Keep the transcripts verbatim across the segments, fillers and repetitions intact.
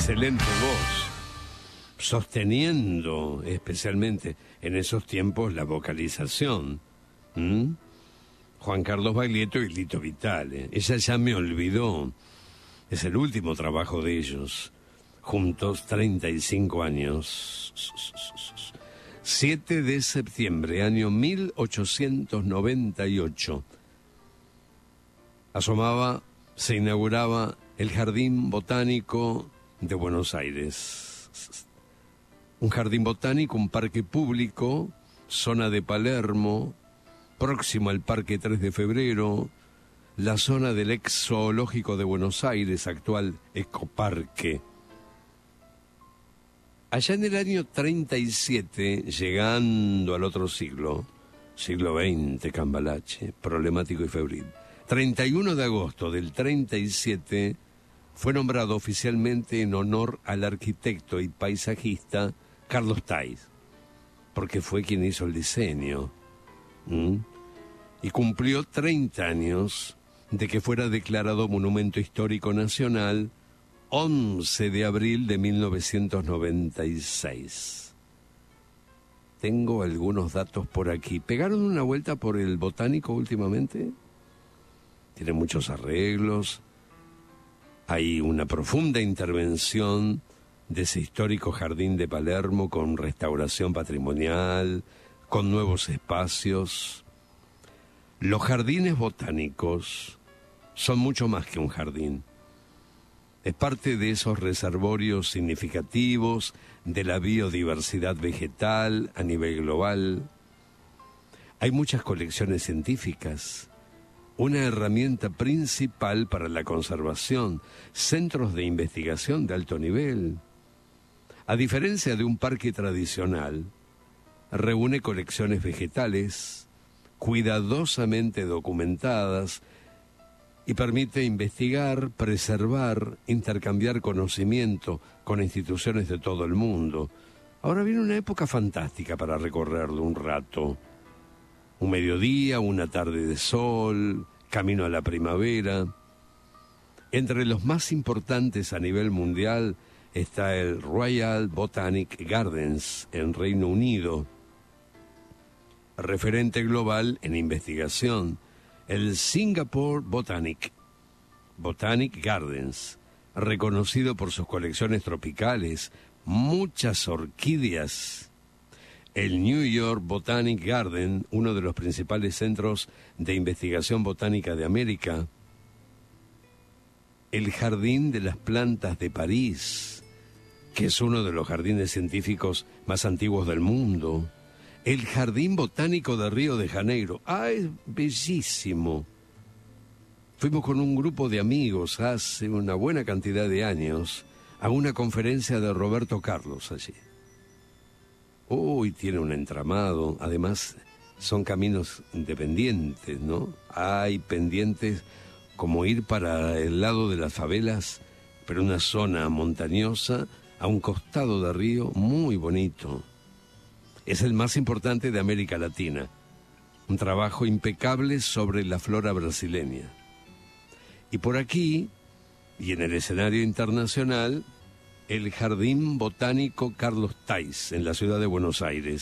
excelente voz, sosteniendo especialmente en esos tiempos la vocalización. ¿Mm? Juan Carlos Baglietto y Lito Vitale. Ella ya me olvidó. Es el último trabajo de ellos. Juntos treinta y cinco años. siete de septiembre, año mil ochocientos noventa y ocho. Asomaba, se inauguraba el Jardín Botánico de Buenos Aires. Un jardín botánico, un parque público, zona de Palermo, próximo al Parque tres de febrero, la zona del ex zoológico de Buenos Aires, actual Ecoparque. Allá en el año treinta y siete, llegando al otro siglo, siglo veinte, cambalache, problemático y febril, treinta y uno de agosto del treinta y siete, fue nombrado oficialmente en honor al arquitecto y paisajista Carlos Thays, porque fue quien hizo el diseño. ¿Mm? Y cumplió treinta años de que fuera declarado Monumento Histórico Nacional once de abril de mil novecientos noventa y seis. Tengo algunos datos por aquí. ¿Pegaron una vuelta por el Botánico últimamente? Tiene muchos arreglos. Hay una profunda intervención de ese histórico jardín de Palermo con restauración patrimonial, con nuevos espacios. Los jardines botánicos son mucho más que un jardín. Es parte de esos reservorios significativos de la biodiversidad vegetal a nivel global. Hay muchas colecciones científicas, una herramienta principal para la conservación, centros de investigación de alto nivel. A diferencia de un parque tradicional, reúne colecciones vegetales cuidadosamente documentadas y permite investigar, preservar, intercambiar conocimiento con instituciones de todo el mundo. Ahora viene una época fantástica para recorrerlo un rato. Un mediodía, una tarde de sol, camino a la primavera. Entre los más importantes a nivel mundial está el Royal Botanic Gardens en Reino Unido, referente global en investigación, el Singapore Botanic, Botanic Gardens, reconocido por sus colecciones tropicales, muchas orquídeas. El New York Botanic Garden, uno de los principales centros de investigación botánica de América. El Jardín de las Plantas de París, que es uno de los jardines científicos más antiguos del mundo. El Jardín Botánico de Río de Janeiro. ¡Ah, es bellísimo! Fuimos con un grupo de amigos hace una buena cantidad de años a una conferencia de Roberto Carlos allí. Uy, tiene un entramado. Además, son caminos independientes, ¿no? Hay pendientes como ir para el lado de las favelas, pero una zona montañosa a un costado de río muy bonito. Es el más importante de América Latina. Un trabajo impecable sobre la flora brasileña. Y por aquí, y en el escenario internacional, el Jardín Botánico Carlos Thays, en la ciudad de Buenos Aires.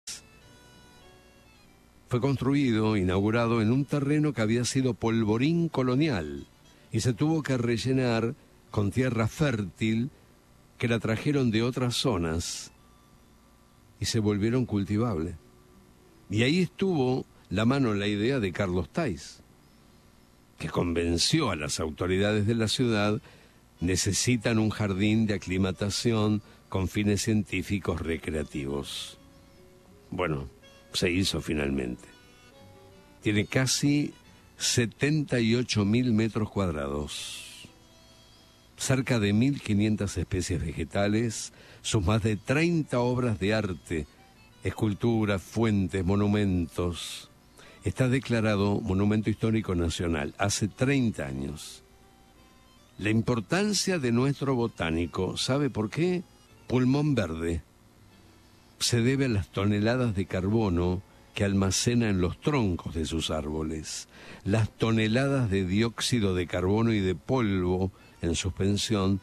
Fue construido, inaugurado en un terreno que había sido polvorín colonial y se tuvo que rellenar con tierra fértil que la trajeron de otras zonas y se volvieron cultivables. Y ahí estuvo la mano en la idea de Carlos Thays, que convenció a las autoridades de la ciudad: necesitan un jardín de aclimatación con fines científicos recreativos. Bueno, se hizo finalmente. Tiene casi setenta y ocho mil metros cuadrados, cerca de mil quinientas especies vegetales, sus más de treinta obras de arte, esculturas, fuentes, monumentos. Está declarado Monumento Histórico Nacional hace treinta años. La importancia de nuestro botánico, ¿sabe por qué? Pulmón verde. Se debe a las toneladas de carbono que almacena en los troncos de sus árboles, las toneladas de dióxido de carbono y de polvo en suspensión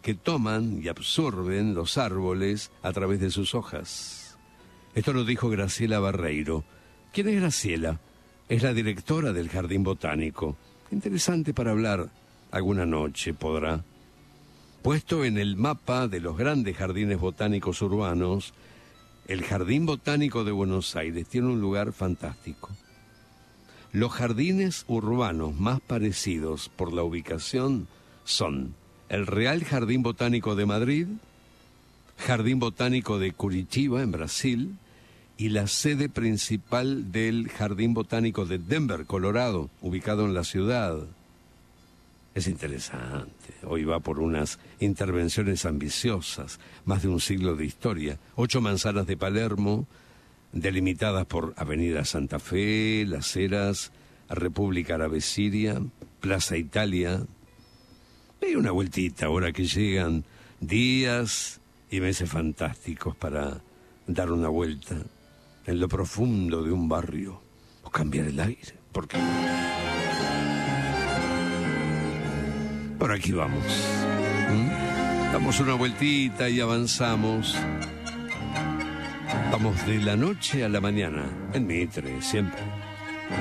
que toman y absorben los árboles a través de sus hojas. Esto lo dijo Graciela Barreiro. ¿Quién es Graciela? Es la directora del Jardín Botánico. Interesante para hablar alguna noche, podrá. Puesto en el mapa de los grandes jardines botánicos urbanos, el Jardín Botánico de Buenos Aires tiene un lugar fantástico. Los jardines urbanos más parecidos por la ubicación son el Real Jardín Botánico de Madrid, Jardín Botánico de Curitiba, en Brasil, y la sede principal del Jardín Botánico de Denver, Colorado, ubicado en la ciudad. Es interesante. Hoy va por unas intervenciones ambiciosas, más de un siglo de historia. Ocho manzanas de Palermo, delimitadas por Avenida Santa Fe, Las Heras, República Árabe Siria, Plaza Italia. Hay una vueltita ahora que llegan días y meses fantásticos para dar una vuelta en lo profundo de un barrio o cambiar el aire. ¿Por qué? Por aquí vamos. ¿Mm? Damos una vueltita y avanzamos. Vamos de la noche a la mañana, en Mitre, siempre.